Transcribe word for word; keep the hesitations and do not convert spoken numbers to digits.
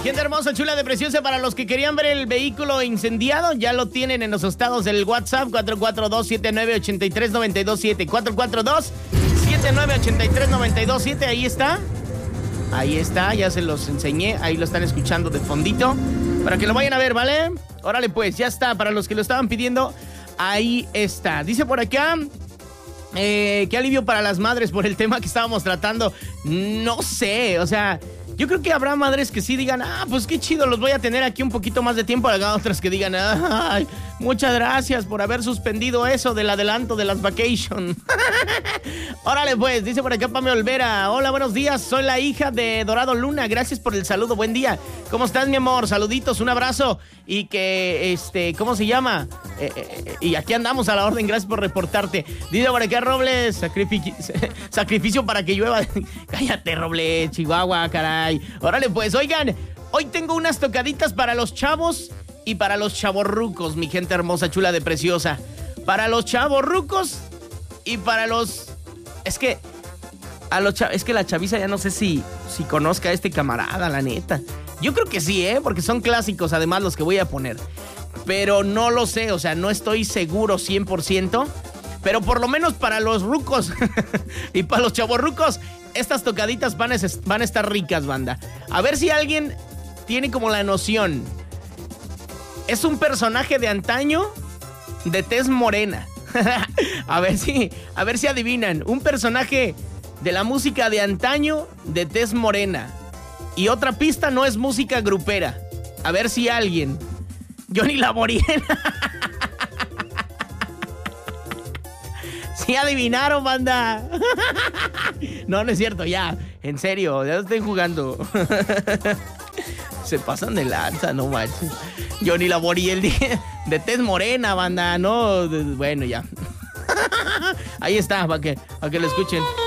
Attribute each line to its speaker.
Speaker 1: Gente hermosa, chula de preciosa, para los que querían ver el vehículo incendiado, ya lo tienen en los estados del WhatsApp, cuatro cuatro dos, siete nueve ocho tres, nueve dos siete, cuatro cuatro dos, siete nueve ocho tres, nueve dos siete, ahí está, ahí está, ya se los enseñé, ahí lo están escuchando de fondito, para que lo vayan a ver, ¿vale? Órale pues, ya está, para los que lo estaban pidiendo, ahí está. Dice por acá, eh, qué alivio para las madres por el tema que estábamos tratando, no sé, o sea... Yo creo que habrá madres que sí digan, ah, pues qué chido, los voy a tener aquí un poquito más de tiempo. Habrá otras que digan, ay, muchas gracias por haber suspendido eso del adelanto de las vacations. Órale pues, dice por acá Pame Olvera. Hola, buenos días, soy la hija de Dorado Luna, gracias por el saludo, buen día. ¿Cómo estás, mi amor? Saluditos, un abrazo. Y que, este, ¿cómo se llama? Eh, eh, y aquí andamos a la orden, gracias por reportarte. Dice por acá Robles, sacrificio, sacrificio para que llueva. Cállate, Robles, Chihuahua, caray. Órale pues, oigan, hoy tengo unas tocaditas para los chavos y para los chavorrucos, mi gente hermosa, chula de preciosa. Para los chavorrucos y para los... Es que a los chav... es que la chaviza ya no sé si, si conozca a este camarada, la neta. Yo creo que sí, ¿eh? Porque son clásicos además los que voy a poner. Pero no lo sé, o sea, no estoy seguro cien por ciento. Pero por lo menos para los rucos y para los chavorrucos, estas tocaditas van a, van a estar ricas, banda. A ver si alguien tiene como la noción. Es un personaje de antaño de tez morena. a ver si, a ver si adivinan. Un personaje de la música de antaño de tez morena. Y otra pista, no es música grupera. A ver si alguien. Johnny Laboriel. Sí adivinaron, banda. No, no es cierto, ya. En serio, ya estoy jugando. Se pasan de lanza, no manches. Johnny Laboriel de tez morena, banda. No, bueno, ya. Ahí está, para que, para que lo escuchen.